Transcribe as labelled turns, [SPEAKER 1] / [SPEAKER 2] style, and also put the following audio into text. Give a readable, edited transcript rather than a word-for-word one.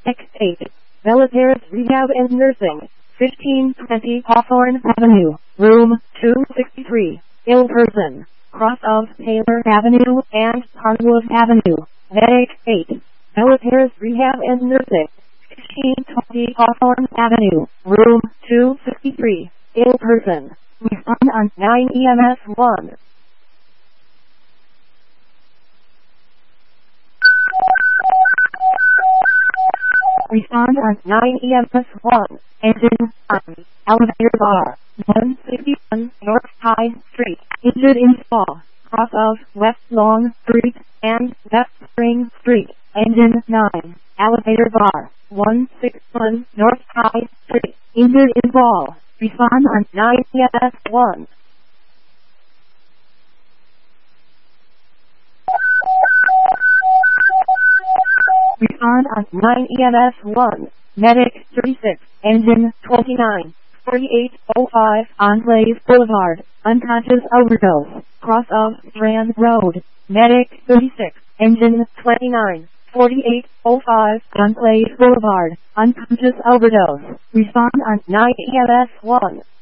[SPEAKER 1] X8. Militaris Rehab and Nursing. 1520 Hawthorne Avenue, Room 263. Ill person. Cross of Taylor Avenue and Hardwood Avenue. Medic 8. Militaris Rehab and Nursing. 1520 Hawthorne Avenue, Room 263. Ill person. Respond on 9 EMS 1. Respond on 9 EMS 1. Engine on. Elevator bar. 161 North High Street. Injured in fall. Cross of West Long Street and West Spring Street. Engine 9. Elevator bar. 161 North High Street. Injured in fall. Respond on 9 EMS 1. Respond on 9 EMS 1. Medic 36. Engine 29. 4805 Enclave Boulevard. Unconscious overdose. Cross of Strand Road. Medic 36. Engine 29. 4805 Enclave Boulevard. Unconscious overdose. Respond on 9 EMS 1.